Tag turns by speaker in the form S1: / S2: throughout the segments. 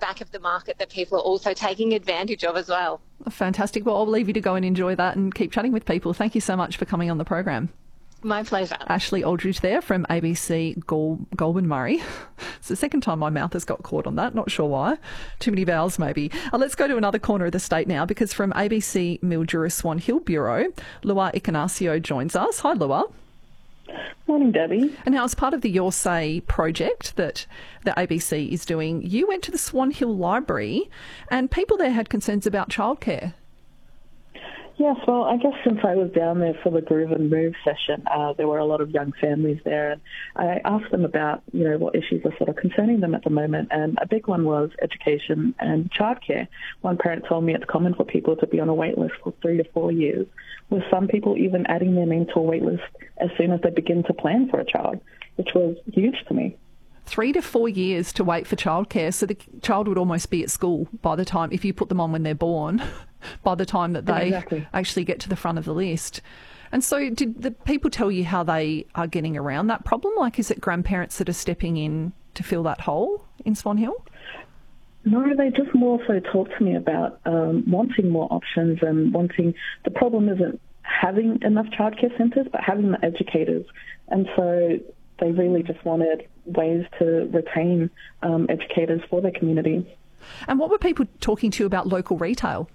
S1: back of the market that people are also taking advantage of as well.
S2: Fantastic. Well, I'll leave you to go and enjoy that and keep chatting with people. Thank you so much for coming on the program.
S1: My pleasure.
S2: Ashley Aldridge there from ABC Goulburn Murray. It's the second time my mouth has got caught on that. Not sure why. Too many vowels maybe. Let's go to another corner of the state now, because from ABC Mildura Swan Hill Bureau, Lua Icanasio joins us. Hi, Lua.
S3: Morning, Debbie.
S2: And now, as part of the Your Say project that the ABC is doing, you went to the Swan Hill Library and people there had concerns about childcare.
S3: Yes, well, I guess since I was down there for the Groove and Move session, there were a lot of young families there, and I asked them about, what issues are sort of concerning them at the moment, and a big one was education and childcare. One parent told me it's common for people to be on a wait list for 3 to 4 years, with some people even adding their name to a wait list as soon as they begin to plan for a child, which was huge to me.
S2: 3 to 4 years to wait for childcare, so the child would almost be at school by the time, if you put them on when they're born, by the time that they actually get to the front of the list. And so did the people tell you how they are getting around that problem? Like, is it grandparents that are stepping in to fill that hole in Swan Hill?
S3: No, they just more so talked to me about wanting more options and wanting, the problem isn't having enough childcare centres, but having the educators. And so they really just wanted ways to retain educators for their community.
S2: And what were people talking to you about local retail?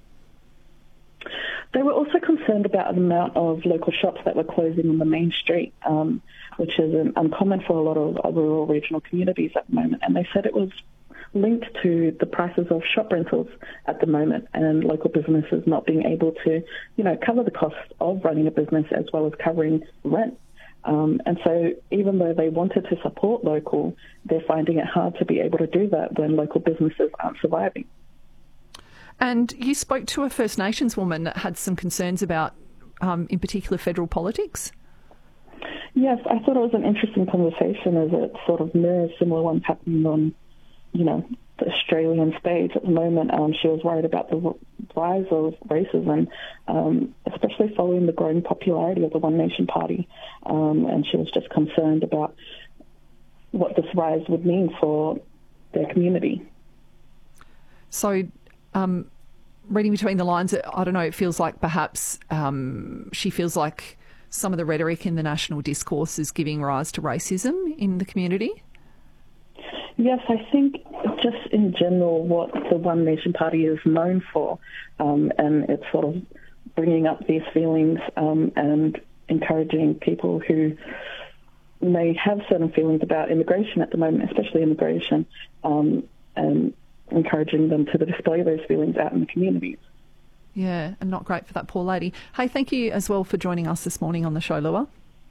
S3: They were also concerned about the amount of local shops that were closing on the main street, which is uncommon for a lot of rural regional communities at the moment. And they said it was linked to the prices of shop rentals at the moment and local businesses not being able to, cover the cost of running a business as well as covering rent. And so even though they wanted to support local, they're finding it hard to be able to do that when local businesses aren't surviving.
S2: And you spoke to a First Nations woman that had some concerns about, in particular, federal politics?
S3: Yes, I thought it was an interesting conversation as it sort of mirrors similar ones happening on, the Australian stage at the moment. She was worried about the rise of racism, especially following the growing popularity of the One Nation Party. And she was just concerned about what this rise would mean for their community.
S2: So, reading between the lines, I don't know, it feels like perhaps she feels like some of the rhetoric in the national discourse is giving rise to racism in the community.
S3: Yes, I think just in general what the One Nation Party is known for, and it's sort of bringing up these feelings and encouraging people who may have certain feelings about immigration at the moment, especially immigration, and encouraging them to display those feelings out in the communities.
S2: Yeah, and not great for that poor lady. Hey, thank you as well for joining us this morning on the show, Lua.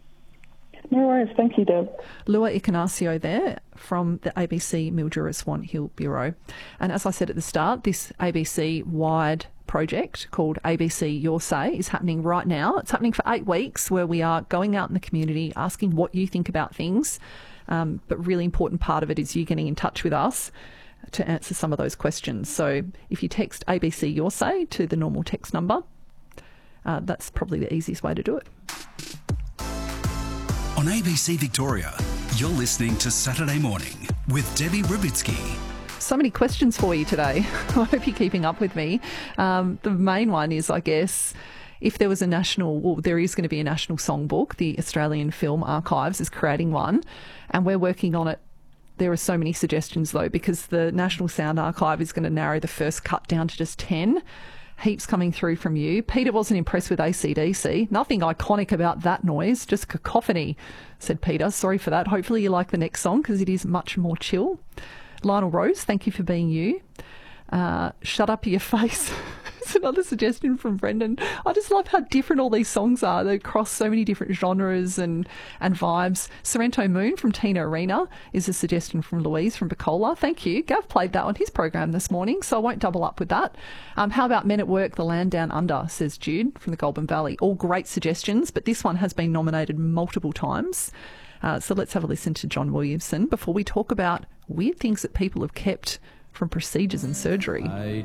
S3: No worries. Thank you, Deb.
S2: Lua Icanasio there from the ABC Mildura Swan Hill Bureau. And as I said at the start, this ABC-wide project called ABC Your Say is happening right now. It's happening for 8 weeks, where we are going out in the community, asking what you think about things. But really important part of it is you getting in touch with us to answer some of those questions. So if you text ABC Your Say to the normal text number, that's probably the easiest way to do it.
S4: On ABC Victoria, you're listening to Saturday Morning with Debbie Rubitsky.
S2: So many questions for you today. I hope you're keeping up with me. The main one is, I guess, if there was a national, well, there is going to be a national songbook. The Australian Film Archives is creating one, and we're working on it. There are so many suggestions, though, because the National Sound Archive is going to narrow the first cut down to just 10. Heaps coming through from you. Peter wasn't impressed with AC/DC. Nothing iconic about that noise, just cacophony, said Peter. Sorry for that. Hopefully you like the next song because it is much more chill. Lionel Rose, thank you for being you. Shut up your face. It's another suggestion from Brendan. I just love how different all these songs are. They cross so many different genres and vibes. Sorrento Moon from Tina Arena is a suggestion from Louise from Bacola. Thank you. Gav played that on his program this morning, so I won't double up with that. How about Men at Work, The Land Down Under, says Jude from the Goulburn Valley. All great suggestions, but this one has been nominated multiple times. So let's have a listen to John Williamson before we talk about weird things that people have kept from procedures and surgery.